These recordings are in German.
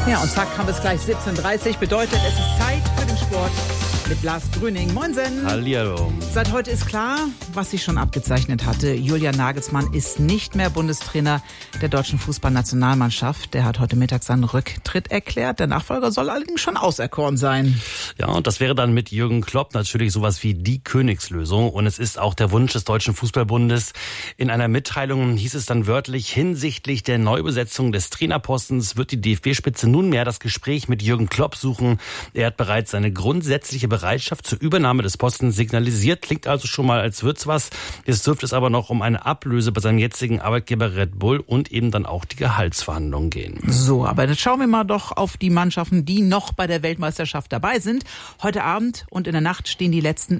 Ja, und zack, haben wir es gleich 17:30 Uhr. Bedeutet, es ist Zeit für den Sport mit Lars Grüning. Moinsen. Hallihallo. Seit heute ist klar, was sich schon abgezeichnet hatte. Julian Nagelsmann ist nicht mehr Bundestrainer der deutschen Fußballnationalmannschaft. Der hat heute Mittag seinen Rücktritt erklärt. Der Nachfolger soll allerdings schon auserkoren sein. Ja, und das wäre dann mit Jürgen Klopp natürlich sowas wie die Königslösung. Und es ist auch der Wunsch des Deutschen Fußballbundes. In einer Mitteilung hieß es dann wörtlich, hinsichtlich der Neubesetzung des Trainerpostens wird die DFB-Spitze nunmehr das Gespräch mit Jürgen Klopp suchen. Er hat bereits seine grundsätzliche Bereitschaft zur Übernahme des Postens signalisiert. Klingt also schon mal, als wird's was. Jetzt dürfte es aber noch um eine Ablöse bei seinem jetzigen Arbeitgeber Red Bull und eben dann auch die Gehaltsverhandlungen gehen. So, aber jetzt schauen wir mal doch auf die Mannschaften, die noch bei der Weltmeisterschaft dabei sind. Heute Abend und in der Nacht stehen die letzten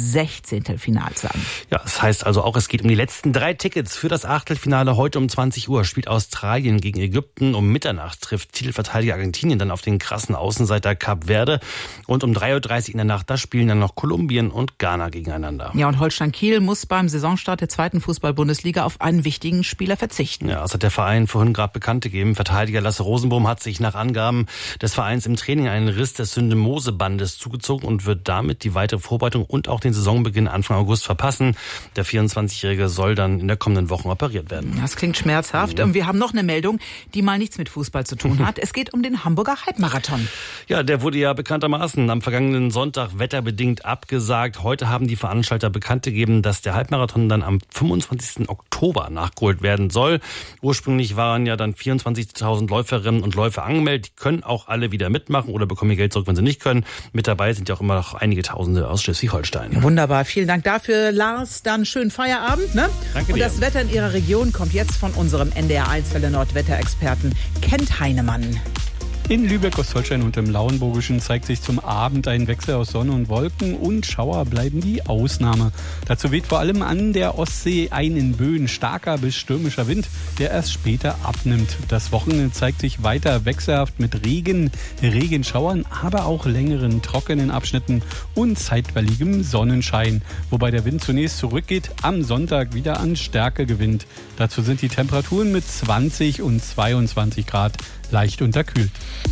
16. Finals an. Ja, das heißt also auch, es geht um die letzten 3 Tickets für das Achtelfinale. Heute um 20 Uhr spielt Australien gegen Ägypten. Um Mitternacht trifft Titelverteidiger Argentinien dann auf den krassen Außenseiter Kap Verde. Und um 3:30 Uhr in der Nacht, da spielen dann noch Kolumbien und Ghana gegeneinander. Ja, und Holstein Kiel muss beim Saisonstart der 2. Fußball-Bundesliga auf einen wichtigen Spieler verzichten. Ja, das hat der Verein vorhin gerade bekannt gegeben. Verteidiger Lasse Rosenbohm hat sich nach Angaben des Vereins im Training einen Riss des Syndemosebandes zugezogen und wird damit die weitere Vorbereitung und auch den Saisonbeginn Anfang August verpassen. Der 24-Jährige soll dann in der kommenden Woche operiert werden. Das klingt schmerzhaft. Und wir haben noch eine Meldung, die mal nichts mit Fußball zu tun hat. Es geht um den Hamburger Halbmarathon. Ja, der wurde ja bekanntermaßen am vergangenen Sonntag wetterbedingt abgesagt. Heute haben die Veranstalter bekannt gegeben, dass der Halbmarathon dann am 25. Oktober nachgeholt werden soll. Ursprünglich waren ja dann 24.000 Läuferinnen und Läufer angemeldet. Die können auch alle wieder mitmachen oder bekommen ihr Geld zurück, wenn sie nicht können. Mit dabei sind ja auch immer noch einige Tausende aus Schleswig-Holstein. Ja, wunderbar, vielen Dank dafür, Lars. Dann schönen Feierabend. Ne? Danke dir. Und das Wetter in Ihrer Region kommt jetzt von unserem NDR1 Welle Nord Wetterexperten Kent Heinemann. In Lübeck, Ostholstein und im Lauenburgischen zeigt sich zum Abend ein Wechsel aus Sonne und Wolken und Schauer bleiben die Ausnahme. Dazu weht vor allem an der Ostsee ein in Böen starker bis stürmischer Wind, der erst später abnimmt. Das Wochenende zeigt sich weiter wechselhaft mit Regen, Regenschauern, aber auch längeren trockenen Abschnitten und zeitweiligem Sonnenschein. Wobei der Wind zunächst zurückgeht, am Sonntag wieder an Stärke gewinnt. Dazu sind die Temperaturen mit 20 und 22 Grad leicht unterkühlt.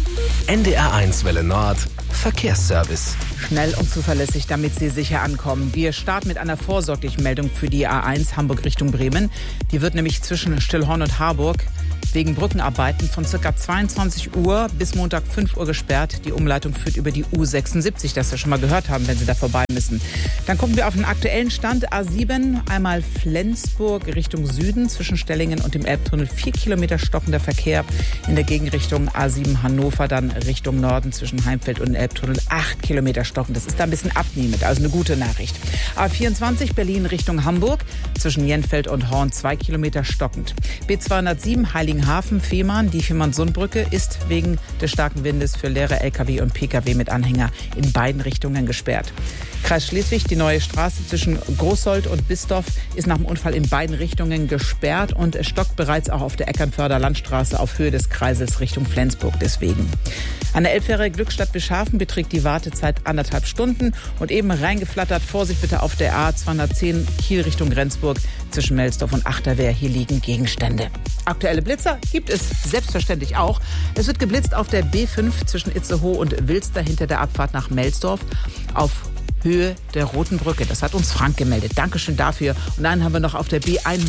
NDR1 Welle Nord Verkehrsservice. Schnell und zuverlässig, damit Sie sicher ankommen. Wir starten mit einer vorsorglichen Meldung für die A1 Hamburg Richtung Bremen. Die wird nämlich zwischen Stillhorn und Harburg wegen Brückenarbeiten von ca. 22 Uhr bis Montag 5 Uhr gesperrt. Die Umleitung führt über die U76, das wir schon mal gehört haben, wenn Sie da vorbei müssen. Dann gucken wir auf den aktuellen Stand. A7, einmal Flensburg Richtung Süden zwischen Stellingen und dem Elbtunnel. 4 Kilometer stockender Verkehr. In der Gegenrichtung A7 Hannover dann Richtung Norden zwischen Heimfeld und dem Elbtunnel. 8 Kilometer stockend. Das ist da ein bisschen abnehmend, also eine gute Nachricht. A24 Berlin Richtung Hamburg zwischen Jenfeld und Horn. 2 Kilometer stockend. B207 Heiligenhafen, Fehmarn, die Fehmarn-Sundbrücke ist wegen des starken Windes für leere LKW und PKW mit Anhänger in beiden Richtungen gesperrt. Kreis Schleswig, die neue Straße zwischen Großsold und Bistorf ist nach dem Unfall in beiden Richtungen gesperrt und es stockt bereits auch auf der Eckernförder Landstraße auf Höhe des Kreises Richtung Flensburg deswegen. An der Elbfähre Glückstadt Bischhafen beträgt die Wartezeit 1,5 Stunden und eben reingeflattert. Vorsicht bitte auf der A210 Kiel Richtung Rendsburg zwischen Melsdorf und Achterwehr. Hier liegen Gegenstände. Aktuelle Blitzer gibt es selbstverständlich auch. Es wird geblitzt auf der B5 zwischen Itzehoe und Wilster hinter der Abfahrt nach Melsdorf auf Höhe der Roten Brücke. Das hat uns Frank gemeldet. Dankeschön dafür. Und dann haben wir noch auf der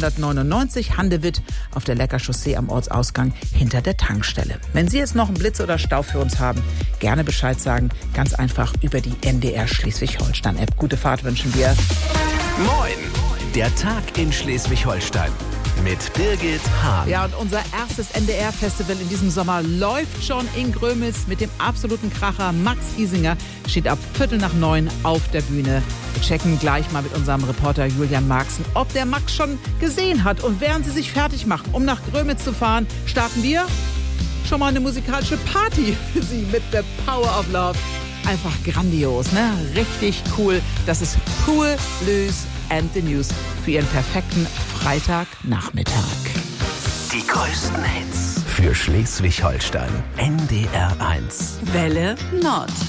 B199 Handewitt auf der Leckerchaussee am Ortsausgang hinter der Tankstelle. Wenn Sie jetzt noch einen Blitz oder Stau für uns haben, gerne Bescheid sagen. Ganz einfach über die NDR Schleswig-Holstein-App. Gute Fahrt wünschen wir. Moin! Der Tag in Schleswig-Holstein mit Birgit Hahn. Ja, und unser erstes NDR-Festival in diesem Sommer läuft schon in Grömitz mit dem absoluten Kracher. Max Giesinger steht ab 8:45 auf der Bühne. Wir checken gleich mal mit unserem Reporter Julian Marxen, ob der Max schon gesehen hat. Und während sie sich fertig machen, um nach Grömitz zu fahren, starten wir schon mal eine musikalische Party für Sie mit The Power of Love. Einfach grandios, ne? Richtig cool. Das ist Cool, Loose and the News für Ihren perfekten Freitagnachmittag. Die größten Hits für Schleswig-Holstein. NDR1. Welle Nord.